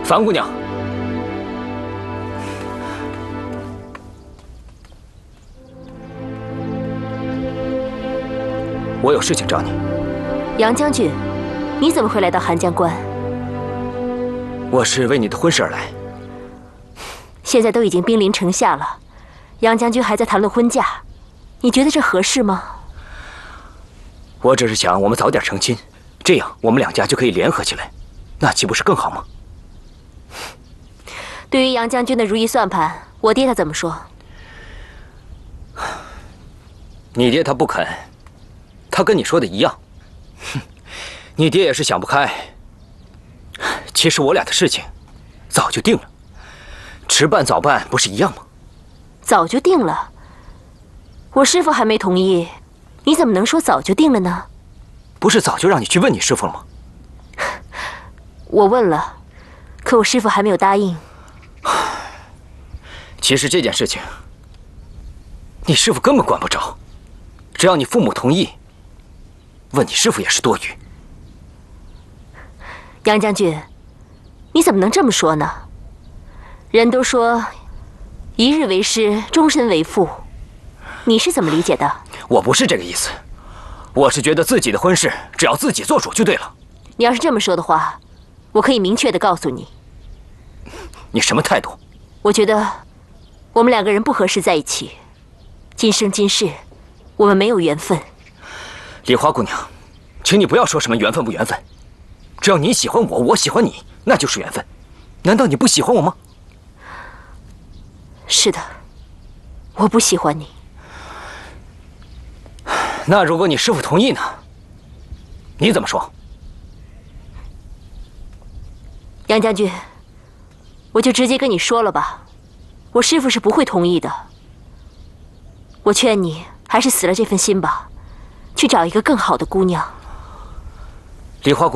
樊姑娘，我有事情找你。 杨将军，你怎么会来到寒江关？ 我是为你的婚事而来。 现在都已经兵临城下了，杨将军还在谈论婚嫁，你觉得这合适吗？ 我只是想我们早点成亲，这样我们两家就可以联合起来，那岂不是更好吗？ 对于杨将军的如意算盘，我爹他怎么说？ 你爹他不肯，他跟你说的一样。哼，你爹也是想不开。其实我俩的事情早就定了，迟办早办不是一样吗？ 早就定了。我师傅还没同意，你怎么能说早就定了呢？ 不是早就让你去问你师傅了吗？ 我问了，可我师傅还没有答应。 其实这件事情，你师傅根本管不着，只要你父母同意，问你师傅也是多余。 杨将军，你怎么能这么说呢？人都说，一日为师，终身为父，你是怎么理解的？ 我不是这个意思，我是觉得自己的婚事只要自己做主就对了。 你要是这么说的话，我可以明确地告诉你。 你什么态度？ 我觉得我们两个人不合适在一起，今生今世，我们没有缘分。 梨花姑娘，请你不要说什么缘分不缘分，只要你喜欢我，我喜欢你，那就是缘分。难道你不喜欢我吗？ 是的，我不喜欢你。 那如果你师父同意呢？你怎么说？ 杨将军，我就直接跟你说了吧，我师父是不会同意的。我劝你还是死了这份心吧，去找一个更好的姑娘。 梨花姑娘。